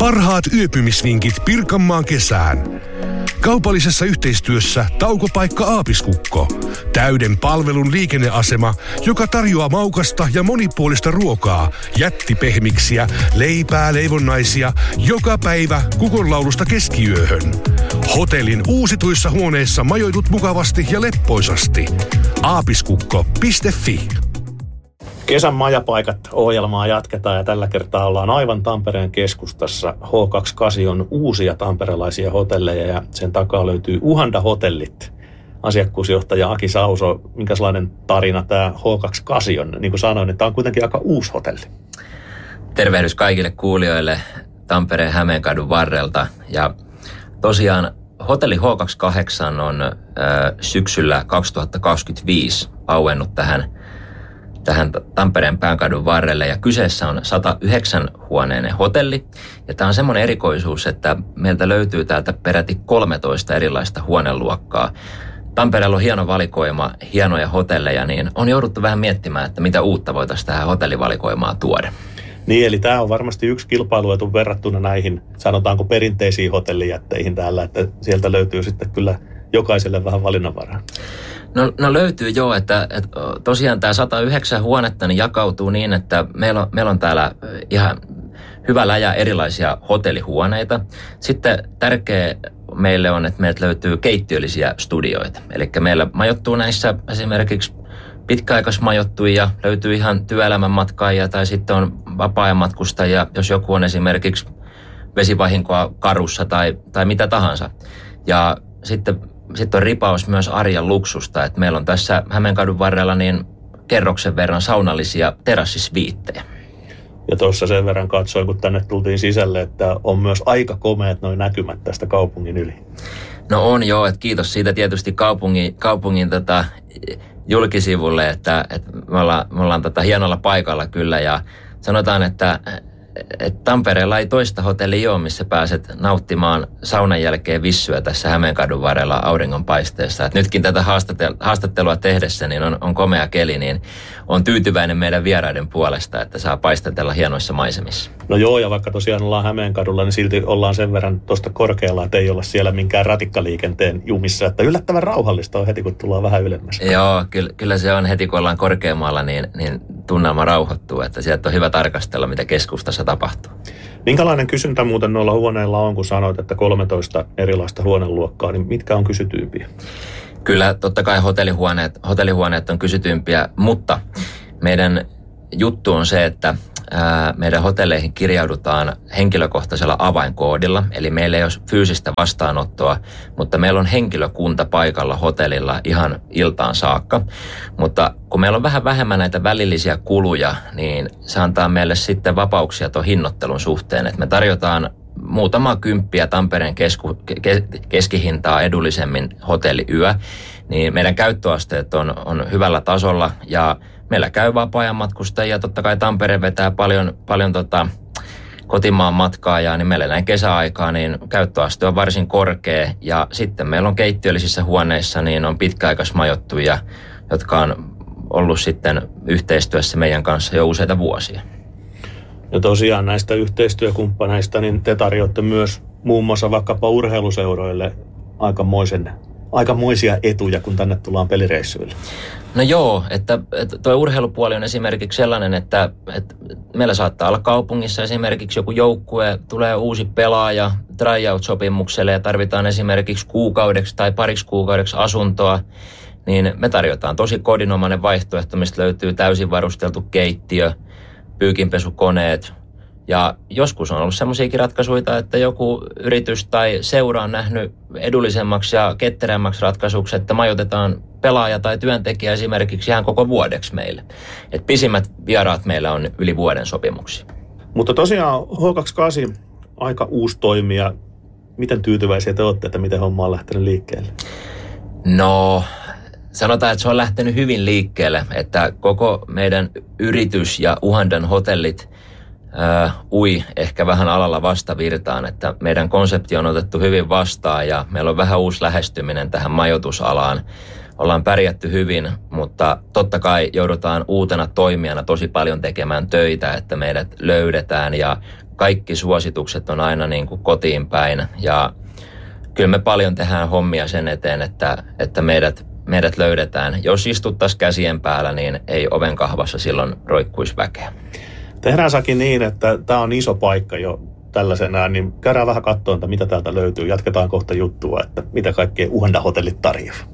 Parhaat yöpymisvinkit Pirkanmaan kesään. Kaupallisessa yhteistyössä taukopaikka Aapiskukko. Täyden palvelun liikenneasema, joka tarjoaa maukasta ja monipuolista ruokaa, jättipehmiksiä, leipää, leivonnaisia, joka päivä kukonlaulusta keskiyöhön. Hotellin uusituissa huoneissa majoitut mukavasti ja leppoisasti. Aapiskukko.fi. Kesän majapaikat -ohjelmaa jatketaan ja tällä kertaa ollaan aivan Tampereen keskustassa. H28 on uusia tamperelaisia hotelleja ja sen takaa löytyy Uhanda Hotellit. Asiakkuusjohtaja Aki Sauso, minkälainen tarina tämä H28 on? Niin kuin sanoin, niin tämä on kuitenkin aika uusi hotelli. Tervehdys kaikille kuulijoille Tampereen Hämeenkadun varrelta. Ja tosiaan hotelli H28 on syksyllä 2025 auennut tähän Tampereen Päänkadun varrelle ja kyseessä on 109-huoneinen hotelli. Ja tämä on semmoinen erikoisuus, että meiltä löytyy täältä peräti 13 erilaista huoneluokkaa. Tampereella on hieno valikoima, hienoja hotelleja, niin on jouduttu vähän miettimään, että mitä uutta voitaisiin tähän hotellivalikoimaan tuoda. Niin, eli tämä on varmasti yksi kilpailuetu verrattuna näihin, sanotaanko perinteisiin hotellijätteihin täällä, että sieltä löytyy sitten kyllä jokaiselle vähän valinnanvaraa. No löytyy joo, että tosiaan tämä 109 huonetta niin jakautuu niin, että meillä on täällä ihan hyvä läjä erilaisia hotellihuoneita. Sitten tärkeä meille on, että meiltä löytyy keittiöllisiä studioita. Eli meillä majoittuu näissä esimerkiksi pitkäaikaismajoittujia, löytyy ihan työelämän matkaajia tai sitten on vapaa-ajan matkustajia, jos joku on esimerkiksi vesivahinkoa karussa tai mitä tahansa. Ja sitten on ripaus myös arjen luksusta, että meillä on tässä Hämeenkadun varrella niin kerroksen verran saunallisia terassisviittejä. Ja tuossa sen verran katsoin, kun tänne tultiin sisälle, että on myös aika komeat noi näkymät tästä kaupungin yli. No on joo, että kiitos siitä tietysti kaupungin julkisivulle, että me ollaan hienolla paikalla kyllä ja sanotaan, että Tampereella ei toista hotellia ole, missä pääset nauttimaan saunan jälkeen vissyä tässä Hämeenkadun varrella auringonpaisteessa. Et nytkin tätä haastattelua tehdessä niin on komea keli, niin on tyytyväinen meidän vieraiden puolesta, että saa paistatella hienoissa maisemissa. No joo, ja vaikka tosiaan ollaan Hämeenkadulla, niin silti ollaan sen verran tuosta korkealla, että ei olla siellä minkään ratikkaliikenteen jumissa. Että yllättävän rauhallista on heti, kun tullaan vähän ylemmäs. Joo, kyllä se on heti, kun ollaan korkeammalla, niin tunnelma rauhoittuu, että sieltä on hyvä tarkastella, mitä keskustassa tapahtuu. Minkälainen kysyntä muuten noilla huoneilla on, kun sanoit, että 13 erilaista huoneluokkaa, niin mitkä on kysytyimpiä? Kyllä, totta kai hotellihuoneet on kysytyimpiä, mutta meidän juttu on se, että meidän hotelleihin kirjaudutaan henkilökohtaisella avainkoodilla, eli meillä ei ole fyysistä vastaanottoa, mutta meillä on henkilökunta paikalla hotellilla ihan iltaan saakka. Mutta kun meillä on vähän vähemmän näitä välillisiä kuluja, niin se antaa meille sitten vapauksia tuon hinnoittelun suhteen, että me tarjotaan muutama kymppiä Tampereen keskihintaa edullisemmin hotelliyö, niin meidän käyttöasteet on hyvällä tasolla ja meillä käy vapaa-ajan matkustajia, totta kai Tampere vetää paljon kotimaan matkaajaa, niin meillä näin kesäaikaa, niin käyttöaste on varsin korkea. Ja sitten meillä on keittiöllisissä huoneissa, niin on pitkäaikaismajoittuja, jotka on ollut sitten yhteistyössä meidän kanssa jo useita vuosia. Ja tosiaan näistä yhteistyökumppaneista, niin te tarjoatte myös muun muassa vaikkapa urheiluseuroille aikamoisia etuja, kun tänne tullaan pelireissuille. No joo, että tuo urheilupuoli on esimerkiksi sellainen, että meillä saattaa olla kaupungissa esimerkiksi joku joukkue, tulee uusi pelaaja tryout-sopimukselle ja tarvitaan esimerkiksi kuukaudeksi tai pariksi kuukaudeksi asuntoa, niin me tarjotaan tosi kodinomainen vaihtoehto, mistä löytyy täysin varusteltu keittiö, pyykinpesukoneet. Ja joskus on ollut semmoisiakin ratkaisuja, että joku yritys tai seura on nähnyt edullisemmaksi ja ketterämmäksi ratkaisuksi, että majoitetaan pelaaja tai työntekijä esimerkiksi ihan koko vuodeksi meille. Et pisimmät vieraat meillä on yli vuoden sopimuksia. Mutta tosiaan H28 aika uusi toimija. Miten tyytyväisiä te olette, että miten homma on lähtenyt liikkeelle? No, sanotaan, että se on lähtenyt hyvin liikkeelle, että koko meidän yritys ja Uhandan hotellit ui ehkä vähän alalla vastavirtaan, että meidän konsepti on otettu hyvin vastaan ja meillä on vähän uusi lähestyminen tähän majoitusalaan. Ollaan pärjätty hyvin, mutta totta kai joudutaan uutena toimijana tosi paljon tekemään töitä, että meidät löydetään ja kaikki suositukset on aina niin kuin kotiin päin. Ja kyllä me paljon tehdään hommia sen eteen, että meidät löydetään. Jos istuttaisiin käsien päällä, niin ei oven kahvassa silloin roikkuisi väkeä. Tehdään Saki niin, että tämä on iso paikka jo tällaisenaan, niin käydään vähän katsomaan, mitä täältä löytyy. Jatketaan kohta juttua, että mitä kaikkea Uhanda-hotellit tarjoaa.